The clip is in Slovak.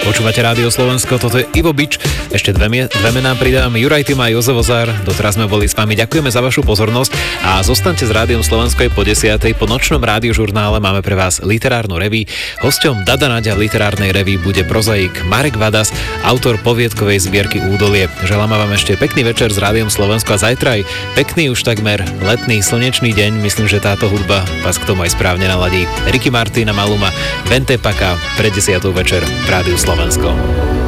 Počúvate Rádio Slovensko, toto je Ivo Bič. Ešte dve mená pridám, Juraj Tyma a Jozef Ozár. Doteraz sme boli s vami. Ďakujeme za vašu pozornosť a zostaňte s Rádiom Slovensko aj po 10:00. Po nočnom rádiožurnále máme pre vás literárnu reví. Hosťom Dada Naďa v literárnej reví bude prozaik Marek Vadas, autor poviedkovej zbierky Údolie. Želáme vám ešte pekný večer s Rádiom Slovensko a zajtra aj pekný už takmer letný slnečný deň. Myslím, že táto hudba vás k tomu aj správne naladí. Ricky Martin a Maluma, Vente Paka pred 10:00 večer v Rádiu Slovensko.